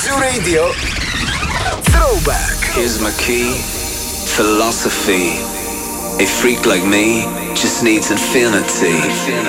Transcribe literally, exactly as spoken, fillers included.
Zoo Radio Throwback. Here's my key, philosophy. A freak like me just needs infinity.